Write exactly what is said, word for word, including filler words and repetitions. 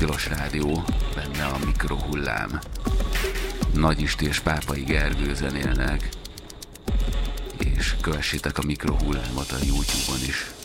Tilos Rádió, benne a Mikrohullám. Nagy Isti és Pápai Gergő zenélnek, és kövessétek a Mikrohullámot a YouTube-on is.